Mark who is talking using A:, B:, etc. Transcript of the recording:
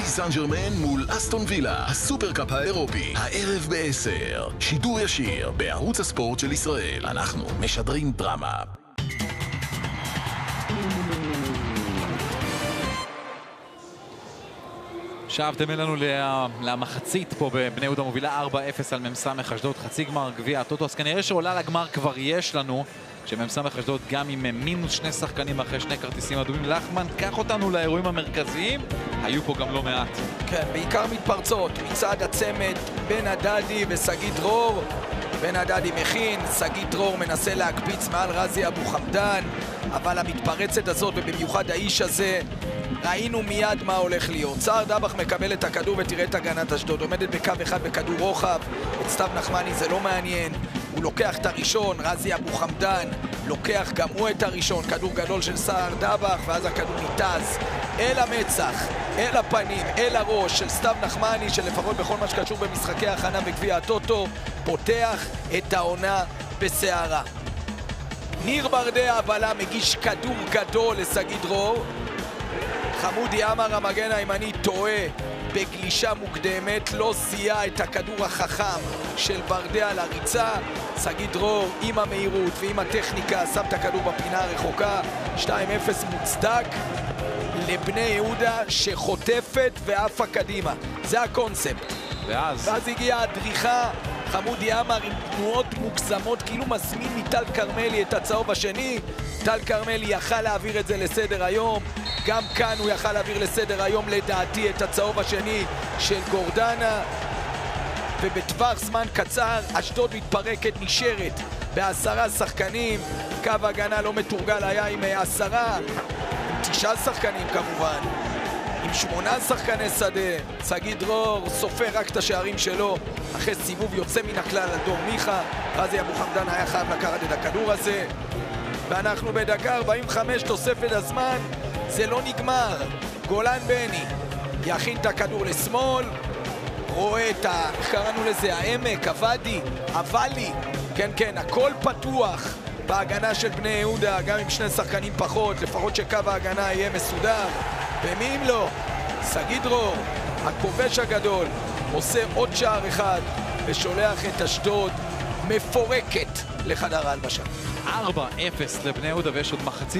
A: פריס סן ז'רמן מול אסטון וילה, הסופרקאפ האירופי, הערב ב-10. שידור ישיר בערוץ הספורט של ישראל. אנחנו משדרים דרמה.
B: שבתם אלינו למחצית פה בבני יהודה מובילה 4-0 על מ"ס אשדוד, חצי גמר גביע הטוטו. אז כנראה שעולה לגמר כבר יש לנו, שמ"ס אשדוד גם עם מינוס 2 שחקנים אחרי 2 כרטיסים אדומים. לחמן, קח אותנו לאירועים המרכזיים, היו פה גם לא מעט.
C: כן, בעיקר מתפרצות מצד הצמד בן הדדי וסגי דרור. בן הדדי מכין, סגי דרור מנסה להקפיץ מעל רזי אבו חמדן, אבל המתפרצת הזאת ובמיוחד האיש הזה, ראינו מיד מה הולך להיות. סער דבח מקבל את הכדור ותראה את הגנת אשדוד, עומדת בקו אחד בכדור רוחב, את סתיו נחמני זה לא מעניין, הוא לוקח את הראשון, רזי אבו חמדן לוקח גם הוא את הראשון, כדור גדול של סער דבח, ואז הכדור ניתז אל המצח, אל הפנים, אל הראש של סתיו נחמני, שלפחות בכל מה שקשור במשחקי ההכנה בגביע הטוטו פותח את העונה בסערה. ניר ברדע הבלם מגיש כדור גדול לסגי דרור, חמודי עמר המגן הימני טועה בגלישה מוקדמת, לא זיהה את הכדור החכם של ברדע לריצה. סגי דרור עם המהירות ועם הטכניקה שם את הכדור בפינה הרחוקה. 2-0 מוצדק לבני יהודה שחוטפת ועפה קדימה, זה הקונספט. ואז הגיעה הדריכה, חמודי עמר עם תנועות מוגזמות, כאילו מזמין מטל קרמלי את הצהוב השני. טל קרמלי יכל להעביר את זה לסדר היום, גם כאן הוא יכל להעביר לסדר היום לדעתי את הצהוב השני של גורדנה, ובטווח זמן קצר אשדוד מתפרקת, נשארת ב10 שחקנים. קו הגנה לא מתורגל היה עם 10, עם 9 שחקנים כמובן, עם 8 שחקני שדה. סגי דרור סופר רק את השערים שלו אחרי סיבוב יוצא מן הכלל על דור מיכה. רזי אבו חמדן היה חייב לקחת את הכדור הזה, ואנחנו בדקה 45 תוספת הזמן, זה לא נגמר. גולן בני יכין את הכדור לשמאל, רואה את איך קראנו לזה, העמק, הוואדי, הוואלי, כן, הכל פתוח בהגנה של בני יהודה, גם עם 2 שחקנים פחות, לפחות שקו ההגנה יהיה מסודר. ומי אם לא, סגי דרור, הכובש הגדול, עושה עוד שער אחד ושולח את אשדוד מפורקת לחדר ההלבשה.
B: 4-0 לבני יהודה, ויש עוד מחצית